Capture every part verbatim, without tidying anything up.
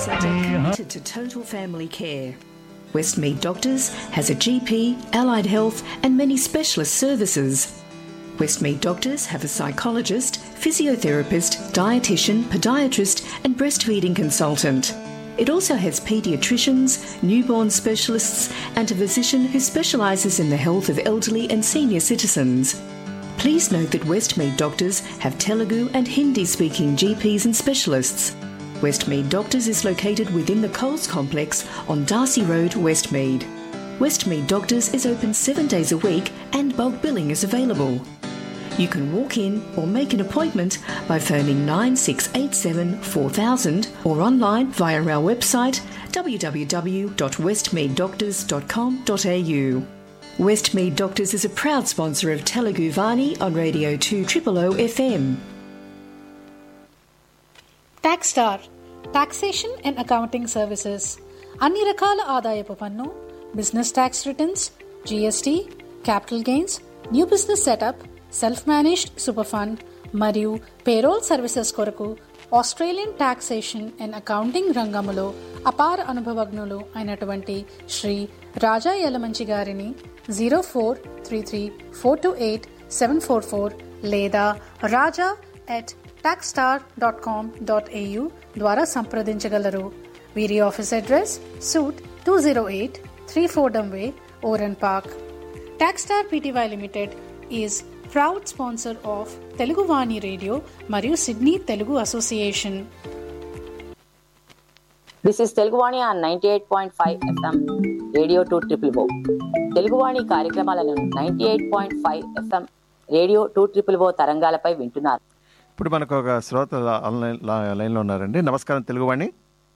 centre committed to total family care. Westmead Doctors has a G P, allied health and many specialist services. Westmead Doctors have a psychologist, physiotherapist, dietitian, podiatrist and breastfeeding consultant. It also has paediatricians, newborn specialists and a physician who specialises in the health of elderly and senior citizens. Please note that Westmead Doctors have Telugu and Hindi-speaking G Ps and specialists. Westmead Doctors is located within the Coles Complex on Darcy Road, Westmead. Westmead Doctors is open seven days a week and bulk billing is available. You can walk in or make an appointment by phoning nine six eight seven four thousand or online via our website w w w dot westmead doctors dot com dot a u. Westmead Doctors is a proud sponsor of Telugu Vani on Radio two O O F M. TaxStar taxation and accounting services అన్ని రకాల ఆదాయపు పన్ను, business tax returns, GST, capital gains, new business setup, self managed super fund మరియు payroll services కొరకు Australian taxation and accounting రంగములో అపార అనుభవజ్ఞులు అయినటువంటి శ్రీ రాజా యలమంచి గారిని zero four three three four two eight seven four four లేదా రాజా at టాక్స్టార్ dot com dot AU ద్వారా సంప్రదించగలరు. వీరి office address suit two zero eight three Fordham way, ఓరన్ park. టాక్స్టార్ PTY limited is proud sponsor of Telugu Vani radio మరియు Sydney Telugu association. This is Teluguvani on ninety-eight point five F M, Radio two triple O. Teluguvani కార్యక్రమాలను ninety-eight point five F M, radio two triple ఓ తరంగాలపై వింటున్నారు. ఇప్పుడు మనకు ఒక శ్రోత online లైన్లో ఉన్నారండి. నమస్కారం తెలుగువాణి.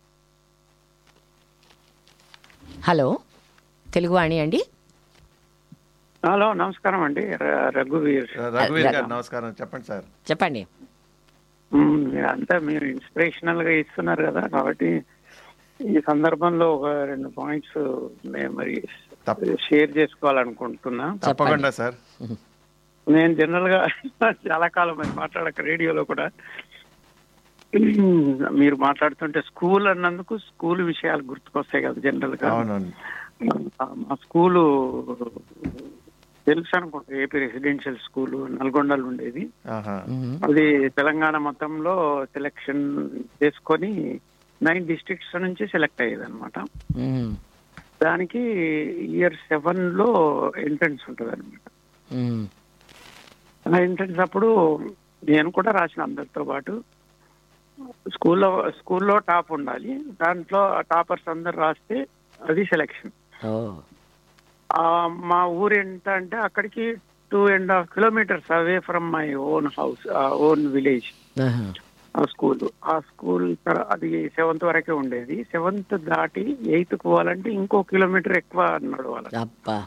హలో, తెలుగువాణి అండి. హలో, నమస్కారం అండి. రఘువీర్ రఘువీర్ గారు నమస్కారం. చెప్పండి సార్. చెప్పండి. మీరంతా మీరు ఇన్స్పిరేషనల్ గా ఇస్తున్నారు కదా, కాబట్టి ఈ సందర్భంలో ఒక రెండు పాయింట్స్ మేము మరి షేర్ చేసుకోవాలనుకుంటున్నా. తప్పకుండా సార్. నేను జనరల్ గా చాలా కాలం మరి మాట్లాడక రేడియోలో కూడా మీరు మాట్లాడుతుంటే స్కూల్ అన్నందుకు స్కూల్ విషయాలు గుర్తుకొస్తాయి కదా జనరల్ గా. మా స్కూలు తెలుసు అనుకుంటా, ఏపీ రెసిడెన్షియల్ స్కూల్ నల్గొండలో ఉండేది. అది తెలంగాణ మొత్తంలో సెలెక్షన్ చేసుకొని నైన్ డిస్ట్రిక్ట్స్ నుంచి సెలెక్ట్ అయ్యేది అనమాట. దానికి ఇయర్ సెవెన్ లో ఎంట్రన్స్ ఉంటుంది అనమాట. ఆ ఎంట్రన్స్ అప్పుడు నేను కూడా రాసిన అందరితో పాటు. స్కూల్లో స్కూల్లో టాప్ ఉండాలి, దాంట్లో టాపర్స్ అందరు రాస్తే అది సెలెక్షన్. మా ఊరు ఎంత అంటే అక్కడికి two and half kilometres away from my own house, own village ఆ స్కూల్. ఆ స్కూల్ అది సెవెంత్ వరకే ఉండేది. సెవెంత్ దాటి ఎయిత్ పోవాలంటే ఇంకో కిలోమీటర్ ఎక్కువ అన్నాడు వాళ్ళకి.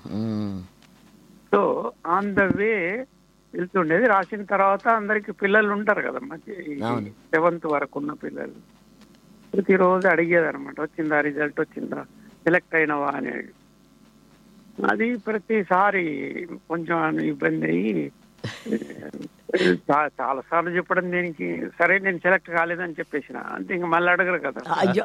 So on the way వెళ్తుండేది. రాసిన తర్వాత అందరికి పిల్లలు ఉంటారు కదా, మంచి సెవెంత్ వరకు ఉన్న పిల్లలు ప్రతిరోజు అడిగేది అనమాట, వచ్చిందా రిజల్ట్, వచ్చిందా, సెలెక్ట్ అయినవా అనేది. అది ప్రతిసారి కొంచెం ఇబ్బంది అయ్యి చాలా సార్లు చెప్పడం దీనికి, సరే నేను సెలెక్ట్ కాలేదని చెప్పేసిన అంటే ఇంక మళ్ళీ అడగరు కదా.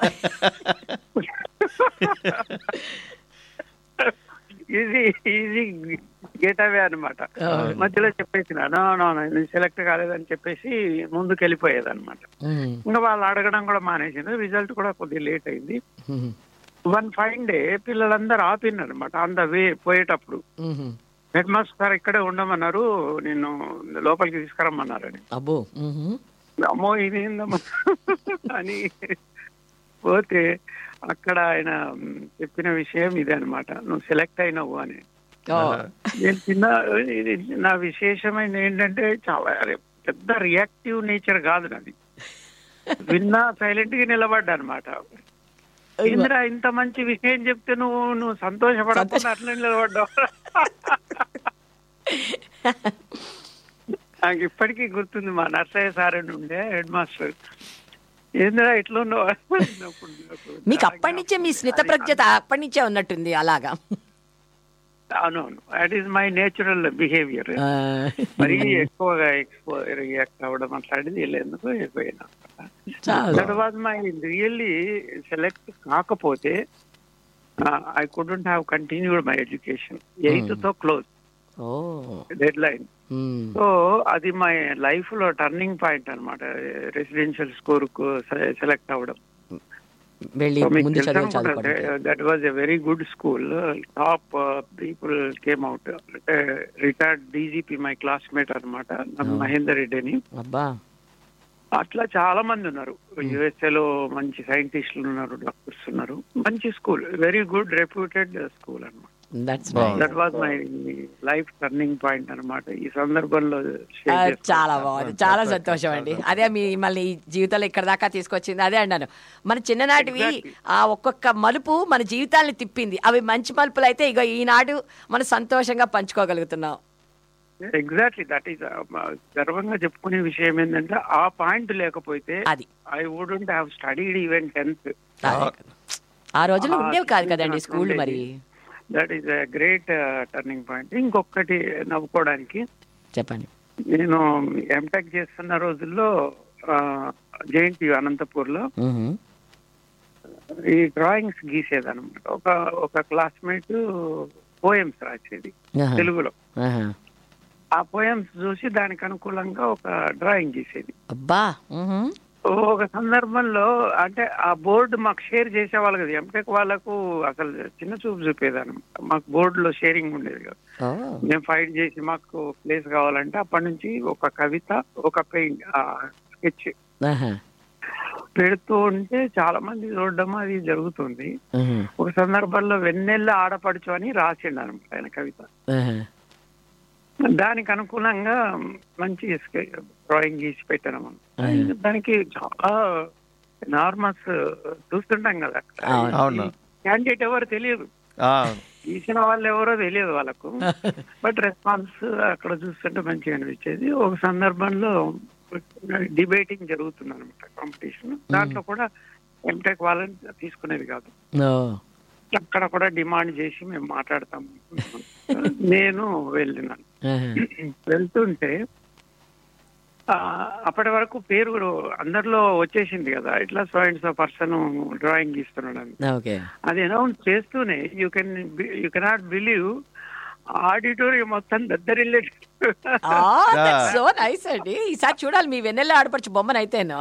ఈజీ ఈజీ గెట్ అవే అనమాట. మధ్యలో చెప్పేసిన నో నో నేను సెలెక్ట్ కాలేదని చెప్పేసి ముందుకు వెళ్ళిపోయేది అనమాట. ఇంకా వాళ్ళు అడగడం కూడా మానేసింది. రిజల్ట్ కూడా కొద్దిగా లేట్ అయింది. వన్ ఫైన్ డే పిల్లలందరూ ఆపినారు అనమాట ఆన్ ద వే పోయేటప్పుడు. హెడ్ మాస్టర్ ఇక్కడే ఉండమన్నారు, నేను లోపలికి తీసుకురమ్మన్నారని. అమ్మో ఇదేందమ్మా అని పోతే అక్కడ ఆయన చెప్పిన విషయం ఇదే అనమాట, నువ్వు సెలెక్ట్ అయినావు అని. నేను చిన్న నా విశేషమైన ఏంటంటే చాలా పెద్ద రియాక్టివ్ నేచర్ కాదు నాది. విన్నా సైలెంట్ గా నిలబడ్డా అనమాట. ఇందిరా ఇంత మంచి విషయం చెప్తే నువ్వు నువ్వు సంతోషపడకుండా అట్లా నిలబడ్డావు. నాకు ఇప్పటికీ గుర్తుంది, మా నర్సయ్య సార్ అని ఉండే హెడ్ మాస్టర్. ఏందిరా ఇట్లా ఉన్నావు మీకు అప్పటి నుంచే మీ స్మిత ప్రజ్ఞత అప్పటి నుంచే ఉన్నట్టుంది అలాగా. అవునవును, that is my natural behaviour. మరీ ఎక్కువగా ఎక్స్పోజ్ రియాక్ట్ అవ్వడం అట్లాంటిది ఎందుకు అయిపోయినా. That was my really select కాకపోతే I couldn't have continued my education. Eighth తో క్లోజ్ డెడ్ లైన్. సో అది మై లైఫ్ లో టర్నింగ్ పాయింట్ అనమాట, రెసిడెన్షియల్ స్కూల్ కు సెలెక్ట్ అవ్వడం. That was a very good school. Top people came out. Retired DGP my classmate అనమాట, మహేందర్ రెడ్డి అని. అట్లా చాలా మంది ఉన్నారు. యుఎస్ఏ లో మంచి సైంటిస్టులు ఉన్నారు, డాక్టర్స్ ఉన్నారు. మంచి school, very good reputed school అనమాట. That was my life turning point అనమాట. ఈ సందర్భంలో చాలా బాగుంది, చాలా సంతోషం అండి. అదే మిమ్మల్ని జీవితంలో ఇక్కడ దాకా తీసుకొచ్చింది అదే అన్నాను. మన చిన్ననాటివి ఆ ఒక్కొక్క మలుపు మన జీవితాన్ని తిప్పింది. అవి మంచి మలుపులు అయితే ఇగో ఈనాడు మనం సంతోషంగా పంచుకోగలుగుతున్నాం. ఎగ్జాక్ట్లీ, దట్ ఈస్ గర్వంగా చెప్పుకునే విషయం ఏంటంటే ఆ పాయింట్ లేకపోతే అది I wouldn't have studied even tenth. ఆ రోజుల్లో ఉండేవి కాదు కదండి స్కూల్. మరి that is a great turning point. ఇంకొకటి నవ్వుకోవడానికి చెప్పండి, నేను ఎంటెక్ చేస్తున్న రోజుల్లో జేఎన్టీయూ అనంతపూర్ లో ఈ డ్రాయింగ్స్ గీసేది అనమాట. ఒక ఒక క్లాస్మేట్ పోయమ్స్ రాసేది తెలుగులో. ఆ పోయమ్స్ చూసి దానికి అనుకూలంగా ఒక డ్రాయింగ్ గీసేది. అబ్బా, ఒక సందర్భంలో అంటే ఆ బోర్డు మాకు షేర్ చేసేవాళ్ళు కదా, ఎంటెక్ వాళ్ళకు అసలు చిన్న చూపు చూపేదాన్ని. మాకు బోర్డు లో షేరింగ్ ఉండేది కదా. మేము ఫైట్ చేసి మాకు ప్లేస్ కావాలంటే అప్పటి నుంచి ఒక కవిత, ఒక పెయింట్, స్కెచ్ పెడుతూ ఉంటే చాలా మంది చూడడం అది జరుగుతుంది. ఒక సందర్భంలో వెన్నెల్ల ఆడపడుచు అని రాసిండు అనమాట ఆయన కవిత. దానికి అనుకూలంగా మంచి డ్రాయింగ్ గీసి పెట్టాను. దానికి చాలా నార్మల్స్ చూస్తుంటాం కదా, క్యాండిడేట్ ఎవరు తెలియదు, గీసిన వాళ్ళు ఎవరో తెలియదు వాళ్ళకు. బట్ రెస్పాన్స్ అక్కడ చూస్తుంటే మంచిగా అనిపించేది. ఒక సందర్భంలో డిబేటింగ్ జరుగుతుంది అనమాట, కాంపిటీషన్. దాంట్లో కూడా ఎంటెక్ వాళ్ళని తీసుకునేది కాదు. అక్కడ కూడా డిమాండ్ చేసి మేము మాట్లాడతాం. నేను వెళ్ళినాను. వెళ్తుంటే అప్పటి వరకు పేరు అందరిలో వచ్చేసింది కదా, ఇట్లా so and so person drawing గీస్తున్నాడు. అది అనౌన్స్ చేస్తూనే you can you cannot believe auditorium మొత్తం దద్దరిల్లే. సో నైస్ అండి. ఈసారి చూడాలి మీ వెన్నెల ఆడపడుచు బొమ్మను అయితేనో.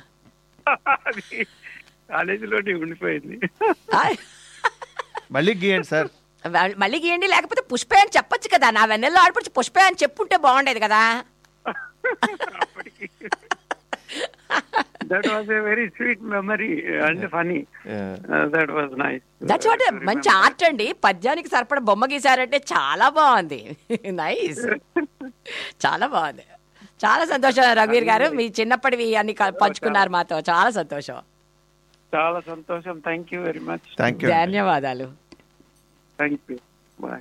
కాలేజీలోనే ఉండిపోయింది. మళ్ళీ గీయండి సార్, మళ్ళీ గీయండి. లేకపోతే పుష్పే అని చెప్పొచ్చు కదా, నా వెన్నెల్లో ఆడపడుచు పుష్పే అని చెప్పుంటే బాగుండేది కదా. That was a very sweet memory and funny. Uh, that was nice. That's what a మంచి ఆర్ట్ అండి. పద్యానికి సరిపడ బొమ్మ గీసారంటే చాలా బాగుంది. నైస్, చాలా బాగుంది. చాలా సంతోషం రఘువీర్ గారు, మీ చిన్నప్పటివి అన్ని పంచుకున్నారు మాతో. చాలా సంతోషం, చాలా సంతోషం. Thank you very much. ధన్యవాదాలు. Thank you, bye.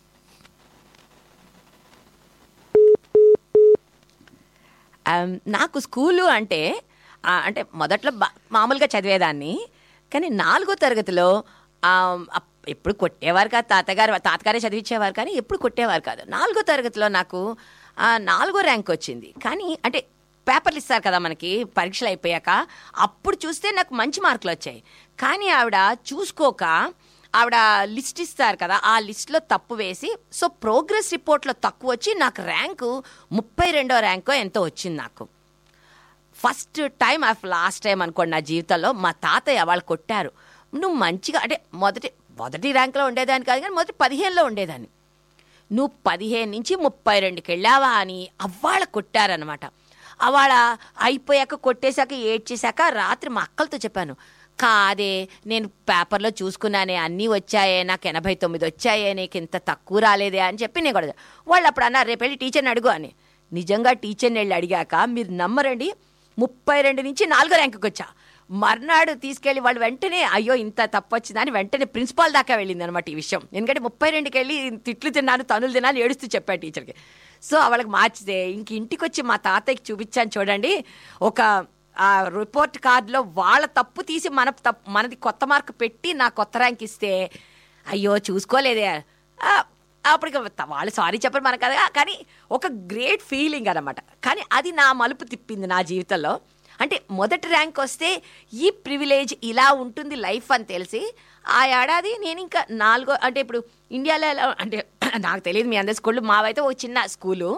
నాకు స్కూలు అంటే అంటే మొదట్లో మామూలుగా చదివేదాన్ని, కానీ నాలుగో తరగతిలో ఎప్పుడు కొట్టేవారు కాదు. తాతగారు తాతగారే చదివించేవారు కానీ ఎప్పుడు కొట్టేవారు కాదు. నాలుగో తరగతిలో నాకు నాలుగో ర్యాంక్ వచ్చింది. కానీ అంటే పేపర్లు ఇస్తారు కదా మనకి పరీక్షలు అయిపోయాక, అప్పుడు చూస్తే నాకు మంచి మార్కులు వచ్చాయి. కానీ ఆవిడ చూసుకోక ఆవిడ లిస్ట్ ఇస్తారు కదా, ఆ లిస్ట్లో తప్పు వేసి సో ప్రోగ్రెస్ రిపోర్ట్లో తక్కువ వచ్చి నాకు ర్యాంకు ముప్పై రెండో ర్యాంకో ఎంతో వచ్చింది. నాకు first time of last time అనుకోండి నా జీవితంలో మా తాతయ్య వాళ్ళు కొట్టారు. నువ్వు మంచిగా అంటే మొదటి మొదటి ర్యాంక్లో ఉండేదాన్ని కాదు కానీ మొదటి పదిహేనులో ఉండేదాన్ని, నువ్వు పదిహేను నుంచి ముప్పై రెండుకి వెళ్ళావా అని అవ్వాళ్ళ కొట్టారనమాట. అవాళ అయిపోయాక కొట్టేశాక ఏడ్చేశాక రాత్రి మా అక్కలతో చెప్పాను, కాదే నేను పేపర్లో చూసుకున్నానే అన్నీ వచ్చాయే, నాకు ఎనభై తొమ్మిది వచ్చాయే, నీకు ఇంత తక్కువ రాలేదే అని చెప్పి నేను కూడా. వాళ్ళు అప్పుడు అన్నారు రేపు వెళ్ళి టీచర్ని అడుగు అని. నిజంగా టీచర్ని వెళ్ళి అడిగాక మీరు నమ్మరండి, ముప్పై రెండు నుంచి నాలుగో ర్యాంకుకి వచ్చా. మర్నాడు తీసుకెళ్ళి వాళ్ళు వెంటనే అయ్యో ఇంత తప్పు వచ్చిందని వెంటనే ప్రిన్సిపాల్ దాకా వెళ్ళింది అనమాట ఈ విషయం. ఎందుకంటే ముప్పై రెండుకి వెళ్ళి తిట్లు తిన్నాను తనులు తిన్నాను ఏడుస్తూ చెప్పాను టీచర్కి. సో వాళ్ళకి మార్చితే ఇంక ఇంటికి వచ్చి మా తాతయ్యకి చూపించాను, చూడండి ఒక ఆ రిపోర్ట్ కార్డులో వాళ్ళ తప్పు తీసి మన తప్పు మనది కొత్త మార్కు పెట్టి నా కొత్త ర్యాంక్ ఇస్తే అయ్యో చూసుకోలేదే అప్పటికి వాళ్ళు సారీ చెప్పరు మనకు కదా, కానీ ఒక గ్రేట్ ఫీలింగ్ అనమాట. కానీ అది నా మలుపు తిప్పింది నా జీవితంలో. అంటే మొదటి ర్యాంక్ వస్తే ఈ ప్రివిలేజ్ ఇలా ఉంటుంది లైఫ్ అని తెలిసి ఆ ఏడాది నేను ఇంకా నాలుగో అంటే ఇప్పుడు ఇండియాలో ఎలా అంటే నాకు తెలియదు మీ అందరి స్కూళ్ళు, మావైతే ఒక చిన్న స్కూలు.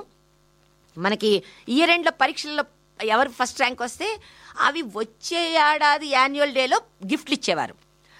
మనకి ఇయర్ ఎండ్లో పరీక్షల్లో ఎవరు ఫస్ట్ ర్యాంక్ వస్తే అవి వచ్చే ఏడాది యాన్యువల్ డేలో గిఫ్ట్లు ఇచ్చేవారు.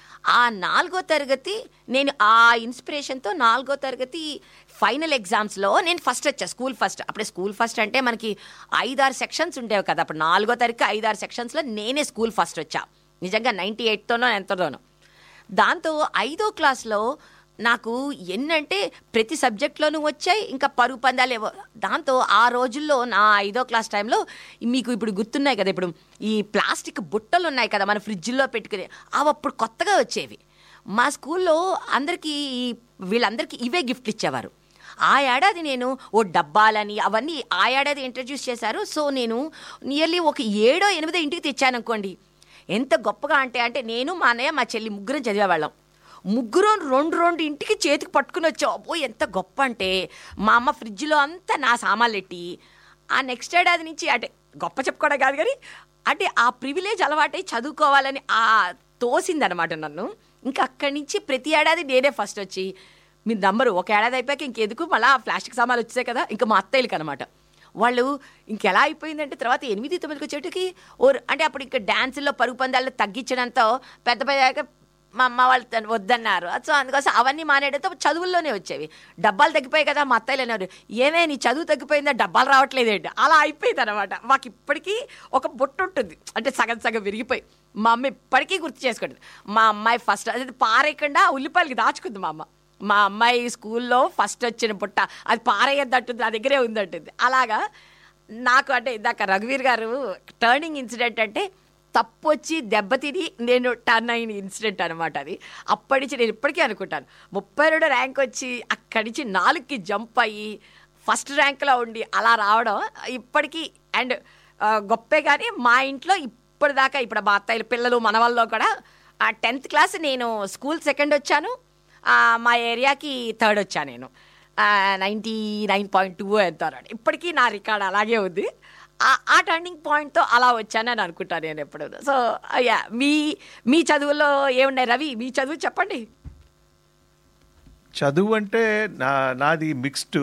ఆ నాలుగో తరగతి నేను ఆ ఇన్స్పిరేషన్తో నాలుగో తరగతి ఫైనల్ ఎగ్జామ్స్లో నేను ఫస్ట్ వచ్చా, స్కూల్ ఫస్ట్. అప్పుడే స్కూల్ ఫస్ట్ అంటే మనకి ఐదారు సెక్షన్స్ ఉండేవి కదా, అప్పుడు నాలుగో తరగతి ఐదారు సెక్షన్స్లో నేనే స్కూల్ ఫస్ట్ వచ్చా, నిజంగా నైంటీ ఎయిట్తోనో ఎంతతోనో. దాంతో ఐదో క్లాస్లో నాకు ఎన్నంటే ప్రతి సబ్జెక్ట్లోనూ వచ్చాయి, ఇంకా పరుగు పందాలు ఏవో. దాంతో ఆ రోజుల్లో నా ఐదో క్లాస్ టైంలో మీకు ఇప్పుడు గుర్తున్నాయి కదా, ఇప్పుడు ఈ ప్లాస్టిక్ బుట్టలు ఉన్నాయి కదా మన ఫ్రిడ్జ్లో పెట్టుకుని, అవి అప్పుడు కొత్తగా వచ్చేవి. మా స్కూల్లో అందరికీ వీళ్ళందరికీ ఇవే గిఫ్ట్లు ఇచ్చేవారు. ఆ ఏడాది నేను ఓ డబ్బాలని అవన్నీ ఆ ఏడాది ఇంట్రడ్యూస్ చేశారు. సో నేను నియర్లీ ఒక ఏడో ఎనిమిదో ఇంటికి తెచ్చాను అనుకోండి. ఎంత గొప్పగా అంటే అంటే నేను మా అన్నయ్య మా చెల్లి ముగ్గురం చదివేవాళ్ళం. ముగ్గురు రెండు రెండు ఇంటికి చేతికి పట్టుకుని వచ్చావు. అబ్బో ఎంత గొప్ప అంటే మా అమ్మ ఫ్రిడ్జ్లో అంతా నా సామాన్లు పెట్టి ఆ నెక్స్ట్ ఏడాది నుంచి అంటే గొప్ప చెప్పుకోవడం కాదు కానీ అంటే ఆ ప్రివిలేజ్ అలవాటై చదువుకోవాలని ఆ తోసిందనమాట నన్ను. ఇంకా అక్కడి నుంచి ప్రతి ఏడాది నేనే ఫస్ట్ వచ్చి మీరు నమ్మరు, ఒక ఏడాది అయిపోయాక ఇంకెందుకు మళ్ళీ ప్లాస్టిక్ సామాన్లు వచ్చాయి కదా, ఇంకా మా అత్తయ్యలకి అనమాట. వాళ్ళు ఇంకెలా అయిపోయిందంటే తర్వాత ఎనిమిది తొమ్మిదికి వచ్చేటికి ఓ అంటే అప్పుడు ఇంకా డ్యాన్సుల్లో పరుగు పందాల్లో తగ్గించడంతో పెద్ద పెద్ద మా అమ్మ వాళ్ళు వద్దన్నారు. సో అందుకోసం అవన్నీ మానేయడంతో చదువుల్లోనే వచ్చేవి. డబ్బాలు తగ్గిపోయాయి కదా, మా అత్తయ్యలు అన్నారు ఏమే నీ చదువు తగ్గిపోయిందా, డబ్బాలు రావట్లేదేంటి, అలా అయిపోయింది అనమాట. మాకు ఇప్పటికీ ఒక బొట్టు ఉంటుంది అంటే సగం సగం విరిగిపోయి. మా అమ్మ ఇప్పటికీ గుర్తు చేసుకుంటుంది. మా అమ్మాయి ఫస్ట్ అది పారేయకుండా ఉల్లిపాయలకి దాచుకుంది మా అమ్మ. మా అమ్మాయి స్కూల్లో ఫస్ట్ వచ్చిన బుట్ట అది పారేయద్దంటుంది, నా దగ్గరే ఉందంటుంది. అలాగా నాకు అంటే ఇందాక రఘువీర్ గారు టర్నింగ్ ఇన్సిడెంట్ అంటే తప్పు వచ్చి దెబ్బతిని నేను టర్న్ అయిన ఇన్సిడెంట్ అనమాట అది. అప్పటి నుంచి నేను ఇప్పటికీ అనుకుంటాను ముప్పై రెండు ర్యాంక్ వచ్చి అక్కడి నుంచి నాలుగుకి జంప్ అయ్యి ఫస్ట్ ర్యాంక్లో ఉండి అలా రావడం ఇప్పటికీ అండ్ గొప్పే. కానీ మా ఇంట్లో ఇప్పటిదాకా ఇప్పుడు మా అత్తయ్యల పిల్లలు మన వాళ్ళలో కూడా ఆ టెన్త్ క్లాస్ నేను స్కూల్ సెకండ్ వచ్చాను, మా ఏరియాకి థర్డ్ వచ్చాను నేను నైంటీ నైన్ పాయింట్ టూ ఎంత ఇప్పటికీ నా రికార్డ్ అలాగే ఉంది. ఆ టర్నింగ్ పాయింట్తో అలా వచ్చానని అనుకుంటాను నేను ఎప్పుడు. సో యా మీ మీ చదువుల్లో ఏమున్నాయి రవి, మీ చదువు చెప్పండి. చదువు అంటే నా నాది మిక్స్డ్.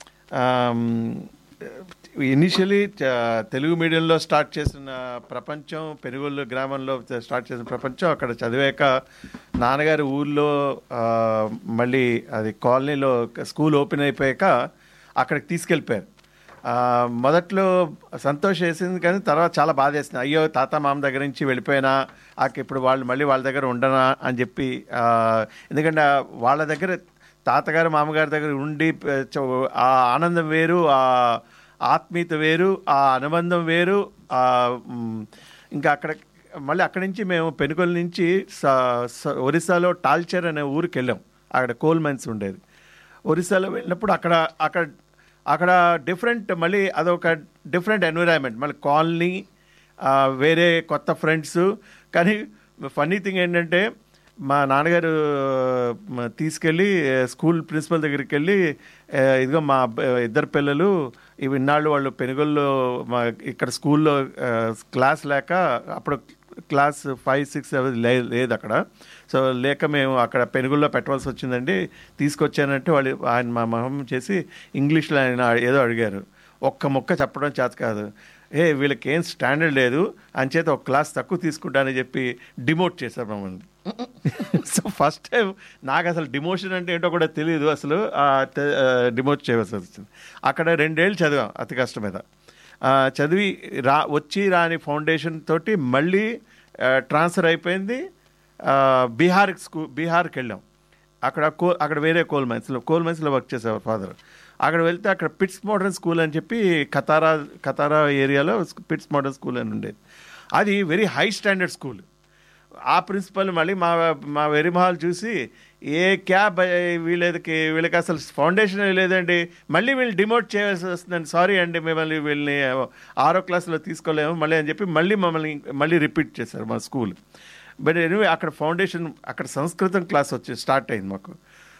ఇనిషియలీ తెలుగు మీడియంలో స్టార్ట్ చేసిన ప్రపంచం, పెనుగొల్లు గ్రామంలో స్టార్ట్ చేసిన ప్రపంచం. అక్కడ చదివాక నాన్నగారి ఊళ్ళో మళ్ళీ అది కాలనీలో స్కూల్ ఓపెన్ అయిపోయాక అక్కడికి తీసుకెళ్ళిపోయారు. మొదట్లో సంతోషం వేసింది కానీ తర్వాత చాలా బాధ వేసింది. అయ్యో తాత మామ దగ్గర నుంచి వెళ్ళిపోయినా ఆక ఇప్పుడు వాళ్ళు మళ్ళీ వాళ్ళ దగ్గర ఉండనా అని చెప్పి. ఎందుకంటే వాళ్ళ దగ్గర తాతగారు మామగారి దగ్గర ఉండి ఆ ఆనందం వేరు, ఆ ఆత్మీయత వేరు, ఆ అనుబంధం వేరు. ఇంకా అక్కడ మళ్ళీ అక్కడి నుంచి మేము పెనుగొల్లు నుంచి ఒరిస్సాలో టాల్చర్ అనే ఊరికి వెళ్ళాం. అక్కడ కోల్ మైన్స్ ఉండేది. ఒరిస్సాలో వెళ్ళినప్పుడు అక్కడ అక్కడ అక్కడ డిఫరెంట్ మళ్ళీ అదొక డిఫరెంట్ ఎన్విరాన్మెంట్, మళ్ళీ కాలనీ, వేరే కొత్త ఫ్రెండ్స్. కానీ ఫన్నీ థింగ్ ఏంటంటే మా నాన్నగారు తీసుకెళ్ళి స్కూల్ ప్రిన్సిపల్ దగ్గరికి వెళ్ళి ఇదిగో మా ఇద్దరు పిల్లలు ఇవి ఇన్నాళ్ళు వాళ్ళు పెనుగొల్లో మా ఇక్కడ స్కూల్లో క్లాస్ లేక అప్పుడు క్లాస్ ఫైవ్ సిక్స్ లే లేదు అక్కడ. సో లేక మేము అక్కడ పెనుగుల్లో పెట్టవలసి వచ్చిందండి, తీసుకొచ్చానంటే వాళ్ళు ఆయన మా మొహం చేసి ఇంగ్లీష్లో ఆయన ఏదో అడిగారు. ఒక్క ముక్క చెప్పడం చేత కాదు. ఏ వీళ్ళకి ఏం స్టాండర్డ్ లేదు అంచేత ఒక క్లాస్ తక్కువ తీసుకుంటానని చెప్పి డిమోట్ చేశారు మమ్మల్ని. సో ఫస్ట్ టైం నాకు అసలు డిమోషన్ అంటే ఏంటో కూడా తెలియదు, అసలు డిమోట్ చేయవలసి వచ్చింది. అక్కడ రెండేళ్ళు చదివాం అతి కష్టం మీద. చదివి రా వచ్చి రాని ఫౌండేషన్ తోటి మళ్ళీ ట్రాన్స్ఫర్ అయిపోయింది. బీహార్కి స్కూ బీహార్కి వెళ్ళాం. అక్కడ కో అక్కడ వేరే కోల్ మైన్స్లో కోల్ మైన్స్లో వర్క్ చేసేవారు ఫాదర్. అక్కడ వెళ్తే అక్కడ పిట్స్ మోడర్న్ స్కూల్ అని చెప్పి ఖతారా ఖతారా ఏరియాలో పిట్స్ మోడర్న్ స్కూల్ అని ఉండేది. అది వెరీ హై స్టాండర్డ్ స్కూల్. ఆ ప్రిన్సిపల్ మళ్ళీ మా మా వెరిమహాల్ చూసి ఏ క్యాబ్ వీళ్ళకి వీళ్ళకి అసలు ఫౌండేషన్ లేదండి, మళ్ళీ వీళ్ళు డిమోట్ చేయాల్సి వస్తుందండి, సారీ అండి మిమ్మల్ని వీళ్ళని ఆరో క్లాస్లో తీసుకోలేము మళ్ళీ అని చెప్పి మళ్ళీ మమ్మల్ని మళ్ళీ రిపీట్ చేశారు మా స్కూల్. బట్ ఎనివే అక్కడ ఫౌండేషన్ అక్కడ సంస్కృతం క్లాస్ వచ్చి స్టార్ట్ అయింది మాకు.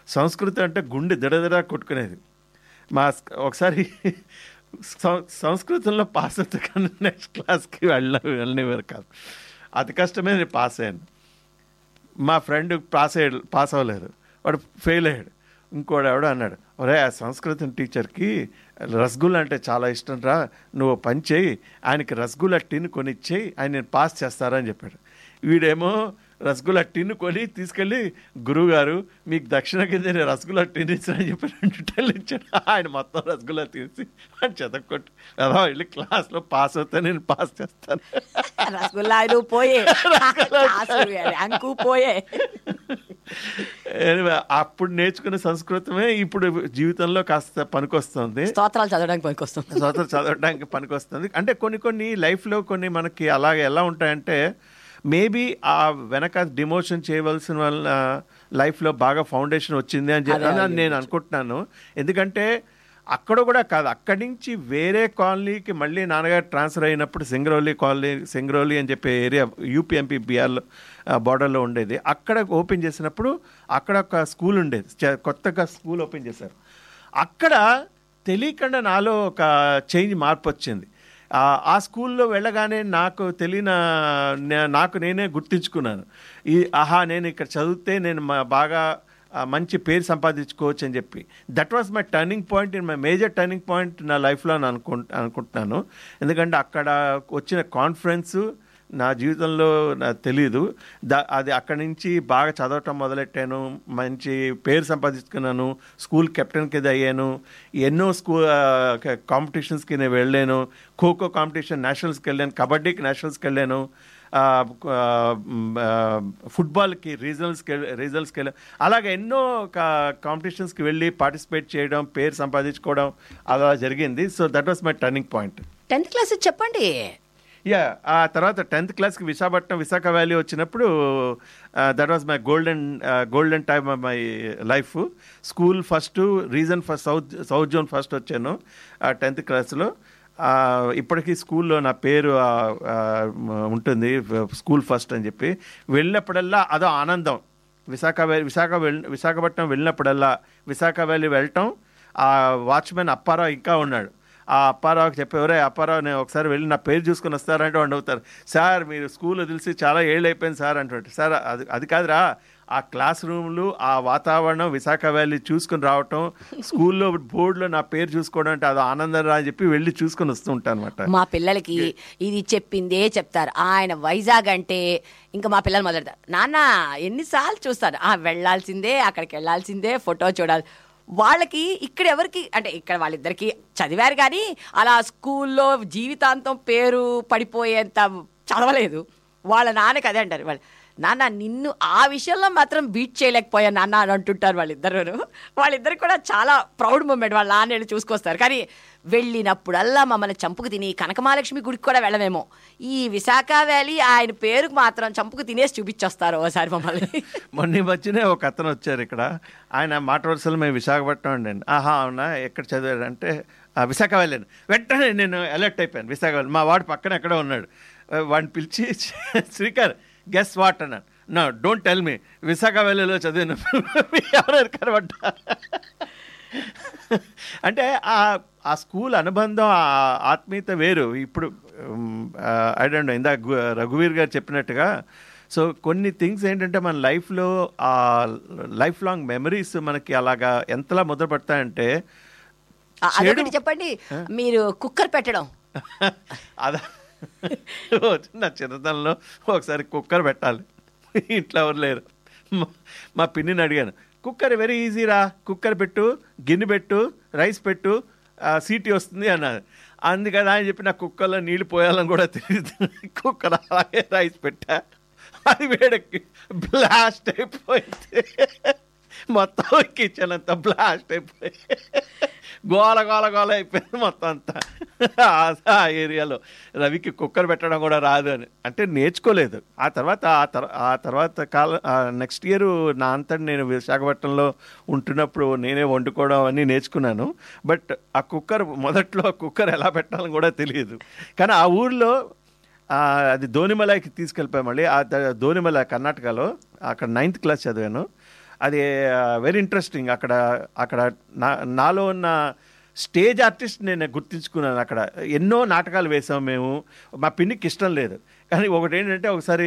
సంస్కృతం అంటే గుండె దడదడ కొట్టుకునేది. మా ఒకసారి సంస్కృతంలో పాస్ అవుతా కానీ నెక్స్ట్ క్లాస్కి వెళ్ళ వెళ్ళనివారు కాదు. అతి కష్టమే నేను పాస్ అయ్యాను. మా ఫ్రెండ్ పాస్ అయ్యాడు, పాస్ అవ్వలేదు, వాడు ఫెయిల్ అయ్యాడు. ఇంకోడు ఎవడో అన్నాడు, ఒరే ఆ సంస్కృతం టీచర్కి రసగుల్లా అంటే చాలా ఇష్టం రా, నువ్వు పని చేయి, ఆయనకి రసగుల్లా టిన్ కొనిచ్చేయి, ఆయన నేను పాస్ చేస్తారా అని చెప్పాడు. వీడేమో రసగుల్లా టిన్ను కొని తీసుకెళ్ళి, గురువు గారు మీకు దక్షిణ కింద నేను రసగుల్లా టిన్ ఇచ్చానని చెప్పి రెండు టెన్లు ఇచ్చాడు. ఆయన మొత్తం రసగుల్లా తీసి ఆయన చెతక్కొట్టు, అలా వెళ్ళి క్లాస్లో పాస్ అవుతా, నేను పాస్ చేస్తాను. రసగుల్లా పోయే పోయే అప్పుడు నేర్చుకున్న సంస్కృతమే ఇప్పుడు జీవితంలో కాస్త పనికొస్తుంది. స్తోత్రాలు చదవడానికి పనికొస్తుంది స్తోత్రాలు చదవడానికి పనికొస్తుంది. అంటే కొన్ని కొన్ని లైఫ్లో కొన్ని మనకి అలాగే ఎలా ఉంటాయంటే, మేబీ ఆ వెనక డిమోషన్ చేయవలసిన వల్ల లైఫ్లో బాగా ఫౌండేషన్ వచ్చింది అని చెప్పి నేను అనుకుంటున్నాను. ఎందుకంటే అక్కడ కూడా కాదు, అక్కడి నుంచి వేరే కాలనీకి మళ్ళీ నాన్నగారు ట్రాన్స్ఫర్ అయినప్పుడు సింగరౌలి కాలనీ, సింగరౌలి అని చెప్పే ఏరియా యూపీఎంపీ బీఆర్లో బార్డర్లో ఉండేది. అక్కడ ఓపెన్ చేసినప్పుడు అక్కడ ఒక స్కూల్ ఉండేది, కొత్తగా స్కూల్ ఓపెన్ చేశారు. అక్కడ తెలియకుండా నాలో ఒక చేంజ్, మార్పు వచ్చింది. ఆ స్కూల్లో వెళ్ళగానే నాకు తెలియన నాకు నేనే గుర్తించుకున్నాను, ఈ ఆహా నేను ఇక్కడ చదివితే నేను బాగా మంచి పేరు సంపాదించుకోవచ్చు అని చెప్పి. That was my turning point, in my major turning point నా లైఫ్లో అని అనుకు అనుకుంటున్నాను ఎందుకంటే అక్కడ వచ్చిన కాన్ఫిడెన్సు నా జీవితంలో నాకు తెలీదు. దా అది అక్కడి నుంచి బాగా చదవటం మొదలెట్టాను, మంచి పేరు సంపాదించుకున్నాను, స్కూల్ కెప్టెన్ కింద అయ్యాను, ఎన్నో స్కూల్ కాంపిటీషన్స్కి నేను వెళ్ళాను. ఖోఖో కాంపిటీషన్ నేషనల్స్కి వెళ్ళాను, కబడ్డీకి నేషనల్స్కి వెళ్ళాను, ఫుట్బాల్కి రీజనల్స్కి రీజనల్స్కి వెళ్ళాను. అలాగే ఎన్నో కాంపిటీషన్స్కి వెళ్ళి పార్టిసిపేట్ చేయడం, పేరు సంపాదించుకోవడం అలా జరిగింది. So that was my turning point. Tenth class చెప్పండి. యా, ఆ తర్వాత టెన్త్ క్లాస్కి విశాఖపట్నం విశాఖ వ్యాలీ వచ్చినప్పుడు that was my golden golden time of my life. School first, reason first, south south zone first వచ్చాను టెన్త్ క్లాస్లో. ఇప్పటికీ స్కూల్లో నా పేరు ఉంటుంది, స్కూల్ ఫస్ట్ అని చెప్పి. వెళ్ళినప్పుడల్లా అదో ఆనందం. విశాఖ వ్యాలీ విశాఖ వెళ్ విశాఖపట్నం వెళ్ళినప్పుడల్లా విశాఖ వ్యాలీ వెళ్ళటం, ఆ వాచ్మెన్ అప్పారావు ఇంకా ఉన్నాడు, ఆ అప్పారావుకి చెప్పేవరే అప్పారావు నేను ఒకసారి వెళ్ళి నా పేరు చూసుకొని వస్తారంటే వాడు అవుతారు, సార్ మీరు స్కూల్ వదిలిసి చాలా ఏళ్ళు అయిపోయింది సార్ అంటుంటే, సార్ అది అది కాదురా, ఆ క్లాస్ రూమ్లు, ఆ వాతావరణం, విశాఖ వ్యాలీ చూసుకుని రావటం, స్కూల్లో బోర్డులో నా పేరు చూసుకోవడం అంటే అది ఆనందం రా అని చెప్పి వెళ్ళి చూసుకొని వస్తూ ఉంటాను అనమాట. మా పిల్లలకి ఇది చెప్పిందే చెప్తారు. ఆయన వైజాగ్ అంటే ఇంకా మా పిల్లలు మొదలెడతారు, నాన్న ఎన్నిసార్లు చూస్తారు, ఆ వెళ్ళాల్సిందే, అక్కడికి వెళ్ళాల్సిందే, ఫోటో చూడాలి. వాళ్ళకి ఇక్కడ ఎవరికి అంటే ఇక్కడ వాళ్ళిద్దరికి చదివారు కానీ అలా స్కూల్లో జీవితాంతం పేరు పడిపోయేంత చదవలేదు. వాళ్ళ నాన్నకి అదే అంటారు, వాళ్ళు నాన్న నిన్ను ఆ విషయంలో మాత్రం బీట్ చేయలేకపోయా నాన్న అని అంటుంటారు వాళ్ళిద్దరు. వాళ్ళిద్దరికి కూడా చాలా ప్రౌడ్ మూమెంట్. వాళ్ళ నాన్న వెళ్ళి చూసుకొస్తారు. కానీ వెళ్ళినప్పుడల్లా మమ్మల్ని చంపుకు తిని కనకమహాలక్ష్మి గుడికి కూడా వెళ్ళమేమో, ఈ విశాఖ వ్యాలీ ఆయన పేరుకు మాత్రం చంపుకు తినేసి చూపించొస్తారు ఒకసారి మమ్మల్ని. మొన్న మధ్యనే ఒక అతను వచ్చారు ఇక్కడ, ఆయన మాట వరుసలు మేము విశాఖపట్నం అండి. ఆహా అవునా, ఎక్కడ చదివారంటే విశాఖ వ్యాలీ. వెంటనే నేను అలర్ట్ అయిపోయాను, విశాఖ వ్యాలీ. మా వాడు పక్కన ఎక్కడో ఉన్నాడు, వాడిని పిలిచి శ్రీకర్ గెస్ వాట్ అన్నాడు. No don't tell me, Visakha వ్యాలీలో చదివిన ఎవరు కనబడ్డా. అంటే ఆ స్కూల్ అనుబంధం, ఆ ఆత్మీయత వేరు. ఇప్పుడు ఐ డోంట్ నో, ఇందాక రఘువీర్ గారు చెప్పినట్టుగా, సో కొన్ని థింగ్స్ ఏంటంటే మన లైఫ్లో ఆ లైఫ్ లాంగ్ మెమరీస్ మనకి అలాగా ఎంతలా ముద్ర పడతాయంటే. అదొకటి చెప్పండి, మీరు కుక్కర్ పెట్టడం. అదా నా చిన్నతనంలో ఒకసారి కుక్కర్ పెట్టాలి, ఇంట్లో ఎవరు లేరు. మా పిన్నిని అడిగాను, కుక్కర్ వెరీ ఈజీ రా, కుక్కర్ పెట్టు, గిన్నె పెట్టు, రైస్ పెట్టు, సీటీ వస్తుంది అన్నది. అందుకని ఆయన చెప్పి నా కుక్కర్లో నీళ్ళు పోయాలని కూడా తెలియదు. కుక్కర్ అలాగే రైస్ పెట్టా, అది వేడెక్కి బ్లాస్ట్ అయిపోయింది. మొత్తం కిచెన్ అంతా బ్లాస్ట్ అయిపోయి గోల గోల గోల అయిపోయింది మొత్తం అంతా. ఆ ఏరియాలో రవికి కుక్కర్ పెట్టడం కూడా రాదు అని అంటే నేర్చుకోలేదు. ఆ తర్వాత ఆ తర్వా ఆ తర్వాత కాల నెక్స్ట్ ఇయర్ నా అంతటి నేను విశాఖపట్నంలో ఉంటున్నప్పుడు నేనే వండుకోవడం అన్నీ నేర్చుకున్నాను. బట్ ఆ కుక్కర్ మొదట్లో కుక్కర్ ఎలా పెట్టాలని కూడా తెలియదు. కానీ ఆ ఊర్లో అది ధోనిమలైకి తీసుకెళ్ళిపోయాం. మళ్ళీ ఆ ధోనిమల కర్ణాటకలో, అక్కడ నైన్త్ క్లాస్ చదివాను. అది వెరీ ఇంట్రెస్టింగ్. అక్కడ అక్కడ నా నాలో ఉన్న స్టేజ్ ఆర్టిస్ట్ నేను గుర్తించుకున్నాను. అక్కడ ఎన్నో నాటకాలు వేసాం మేము. మా పిన్నికి ఇష్టం లేదు, కానీ ఒకటి ఏంటంటే ఒకసారి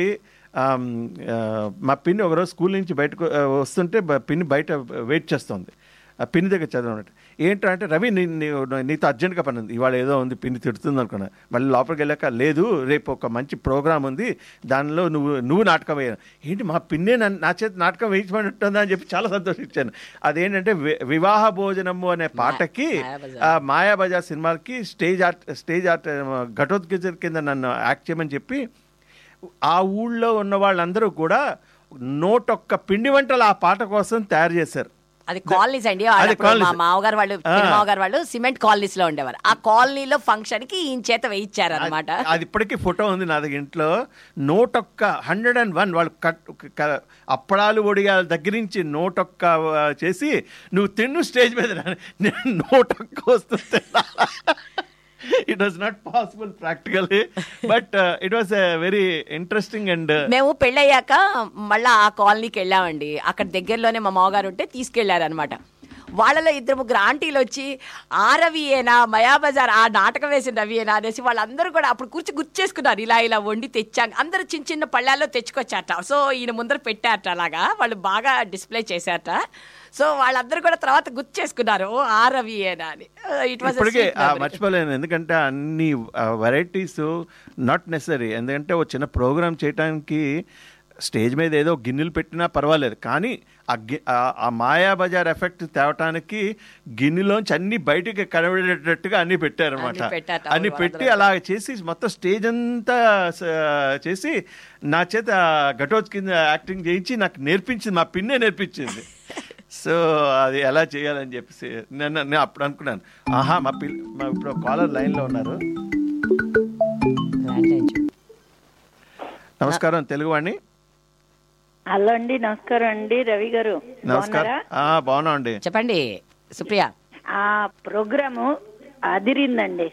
మా పిన్ని ఒకరోజు స్కూల్ నుంచి బయటకు వస్తుంటే పిన్ని బయట వెయిట్ చేస్తుంది. ఆ పిన్ని దగ్గర చదవనట్టు ఏంటంటే రవి నీ నీతో అర్జెంట్గా పని ఉంది, ఇవాళ ఏదో ఉంది పిన్ని తిడుతుంది అనుకున్నా. మళ్ళీ లోపలికి వెళ్ళాక లేదు రేపు ఒక మంచి ప్రోగ్రామ్ ఉంది, దానిలో నువ్వు నువ్వు నాటకం వేయాలి. ఏంటి మా పిన్నే నా చేత నాటకం వేయించమని ఉంటుందా అని చెప్పి చాలా సంతోషించాను. అదేంటంటే వివాహ భోజనము అనే పాటకి మాయాబజార్ సినిమాకి స్టేజ్ ఆర్ట్ స్టేజ్ ఆర్ట్ ఘటోత్కచర్ కింద నన్ను యాక్ట్ చేయమని చెప్పి ఆ ఊళ్ళో ఉన్న వాళ్ళందరూ కూడా నూటొక్క పిండి వంటలు ఆ పాట కోసం తయారు చేశారు. అది కాలనీస్ అండి. మా మామగారు వాళ్ళు మామగారు వాళ్ళు సిమెంట్ కాలనీస్ లో ఉండేవారు. ఆ కాలనీలో ఫంక్షన్ కి ఈయన చేత వేయించారు అనమాట. అది ఇప్పటికీ ఫోటో ఉంది నా దగ్గర ఇంట్లో. నూటొక్క హండ్రెడ్ అండ్ వన్ వాళ్ళు కట్ అప్పడాలు ఒడియాల దగ్గర నుంచి నూటొక్క చేసి నువ్వు తిన్ను స్టేజ్ మీద నేను నూటొక్క వస్తుంది. It was not possible practically, but uh, it was a very interesting and మేము పెళ్ళయ్యాక మళ్ళీ ఆ కాలనీకి వెళ్ళామండి. అక్కడ దగ్గరలోనే మా మామగారు ఉంటే తీసుకెళ్లారు అనమాట. వాళ్ళలో ఇద్దరు ముగ్గురు ఆంటీలు వచ్చి ఆ రవియేనా మయాబజార్ ఆ నాటకం వేసిన రవియేనా అనేసి వాళ్ళందరూ కూడా అప్పుడు కూర్చి గుర్తు చేసుకున్నారు. ఇలా ఇలా వండి తెచ్చాక అందరూ చిన్న చిన్న పళ్ళాల్లో తెచ్చుకొచ్చారట. సో ఈయన ముందర పెట్టారట, అలాగా వాళ్ళు బాగా డిస్ప్లే చేశారట. సో వాళ్ళందరూ కూడా తర్వాత గుర్తు చేసుకున్నారు ఆ రవియేనా అని. ఇట్ వాస్ మర్చిపోలేను, ఎందుకంటే అన్ని వెరైటీస్ నాట్ నెసరీ. ఎందుకంటే ఒక చిన్న ప్రోగ్రామ్ చేయడానికి స్టేజ్ మీద ఏదో గిన్నెలు పెట్టినా పర్వాలేదు, కానీ ఆ గి ఆ మాయాబజార్ ఎఫెక్ట్ తేవటానికి గిన్నెలోంచి అన్ని బయటికి కనబడేటట్టుగా అన్ని పెట్టారనమాట. అన్ని పెట్టి అలా చేసి మొత్తం స్టేజ్ అంతా చేసి నా చేత ఘటోత్ కింద యాక్టింగ్ చేయించి నాకు నేర్పించింది, మా పిన్నే నేర్పించింది. సో అది ఎలా చేయాలని చెప్పేసి నేను నేను అప్పుడు అనుకున్నాను, ఆహా మా పిల్ల మా ఇప్పుడు కాలర్ లైన్లో ఉన్నారు. నమస్కారం తెలుగువాణి. హలో అండి, నమస్కారం అండి రవి గారు. నమస్కారం, బాగున్నా అండి. చెప్పండి సుప్రియ. ఆ ప్రోగ్రాము అదిరిందండి.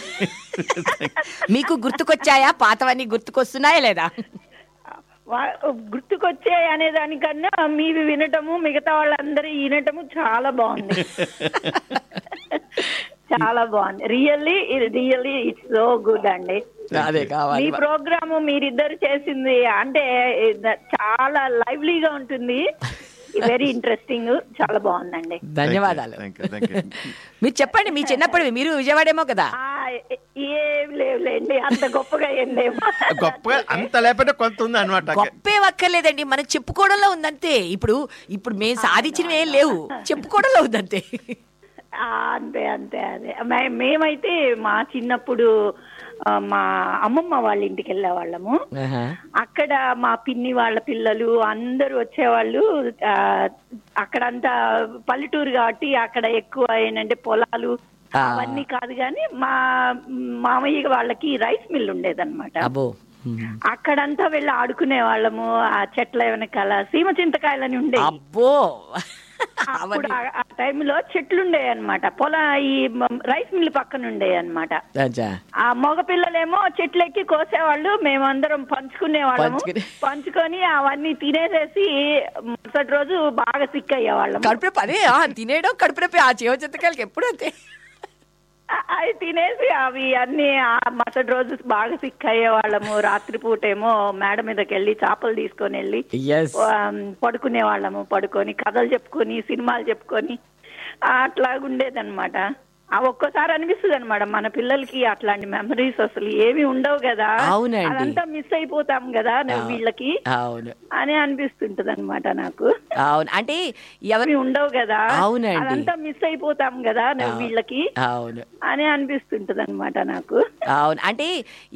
మీకు గుర్తుకొచ్చాయా? పాతవన్నీ గుర్తుకొస్తున్నాయా లేదా? గుర్తుకొచ్చాయి అనే దానికన్నా మీవి వినటము మిగతా వాళ్ళందరూ వినటము చాలా బాగుంది. చాలా బాగుంది. Really really it's so good అండి. మీ ప్రోగ్రామ్ మీరిద్దరు చేసింది అంటే చాలా లైవ్లీగా ఉంటుంది, వెరీ ఇంట్రెస్టింగ్, చాలా బాగుందండి. ధన్యవాదాలు. మీరు చెప్పండి, మీ చిన్నప్పుడు మీరు విజయవాడేమో కదా? ఏం లేవులేండి, అంత గొప్పగా ఏం లేవు. గొప్పగా అంత లేకపోతే కొంత ఉంది అనమాట. గొప్పే వక్కర్లేదండి, మనం చెప్పుకోవడంలో ఉందంతే. ఇప్పుడు ఇప్పుడు మేము సాధించినవి ఏం లేవు, చెప్పుకోవడంలో ఉందంతే. అంతే అంతే అదే. మేమైతే మా చిన్నప్పుడు మా అమ్మమ్మ వాళ్ళ ఇంటికి వెళ్ళే వాళ్ళము. అక్కడ మా పిన్ని వాళ్ళ పిల్లలు అందరూ వచ్చేవాళ్ళు. అక్కడంతా పల్లెటూరు కాబట్టి అక్కడ ఎక్కువ ఏంటంటే పొలాలు అవన్నీ కాదు, కానీ మా మామయ్య వాళ్ళకి రైస్ మిల్ ఉండేదన్నమాట. అక్కడంతా వెళ్ళి ఆడుకునే వాళ్ళము. ఆ చెట్ల వెనకాల సీమ చింతకాయలని ఉండే. అప్పుడు ఆ టైంలో చెట్లు ఉండేవి అనమాట, పొల ఈ రైస్ మిల్ పక్కన ఉండేవి అనమాట. ఆ మగ పిల్లలేమో చెట్లు ఎక్కి కోసేవాళ్ళు, మేమందరం పంచుకునే వాళ్ళము. పంచుకొని అవన్నీ తినేసేసి మరుసటి రోజు బాగా సిక్ అయ్యేవాళ్ళం. కడుపు అదే తినేయడం, కడుపు ఆ చేవ చింతకాయలకి ఎప్పుడు అంతే. అవి తినేసి అవి అన్ని మరుసటి రోజు బాగా సిక్ అయ్యే వాళ్ళము. రాత్రిపూట ఏమో మేడ మీదకి వెళ్ళి చేపలు తీసుకొని వెళ్ళి పడుకునే వాళ్ళము. పడుకొని కథలు చెప్పుకొని సినిమాలు చెప్పుకొని అట్లాగుండేదన్నమాట. ఆ ఒక్కోసారి అనిపిస్తుంది అనమాట, మన పిల్లలకి అట్లాంటి మెమరీస్ అసలు ఏమి ఉండవు కదా, అదంతా మిస్ అయిపోతాం కదా వీళ్ళకి అని అనిపిస్తుంటది అనమాట నాకు. అవును, అంటే ఎవరి ఉండవు కదా, అదంతా మిస్ అయిపోతాం కదా వీళ్ళకి అని అనిపిస్తుంటది అనమాట నాకు. అవును, అంటే